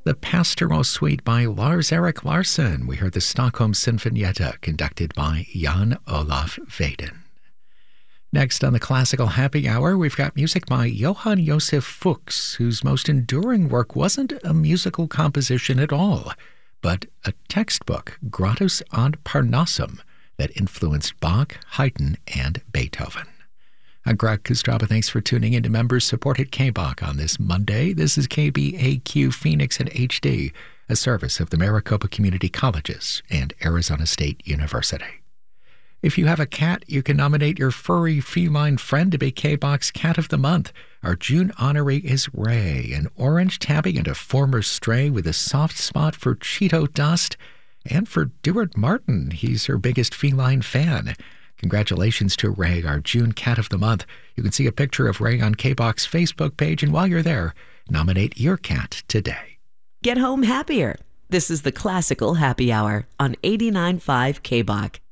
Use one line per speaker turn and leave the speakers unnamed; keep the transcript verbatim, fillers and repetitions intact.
The Pastoral Suite by Lars-Erik Larsson. We heard the Stockholm Sinfonietta conducted by Jan Olaf Vedin. Next on the Classical Happy Hour, we've got music by Johann Josef Fuchs, whose most enduring work wasn't a musical composition at all, but a textbook, Gradus ad Parnassum, that influenced Bach, Haydn, and Beethoven. I'm Greg Kostraba. Thanks for tuning in to members-supported K B O C on this Monday. This is K B A Q Phoenix and H D, a service of the Maricopa Community Colleges and Arizona State University. If you have a cat, you can nominate your furry feline friend to be K B O C's Cat of the Month. Our June honoree is Ray, an orange tabby and a former stray with a soft spot for Cheeto dust, and for Duart Martin. He's her biggest feline fan. Congratulations to Ray, our June Cat of the Month. You can see a picture of Ray on K B O C's Facebook page, and while you're there, nominate your cat today.
Get home happier. This is the Classical Happy Hour on eighty-nine point five K B O C.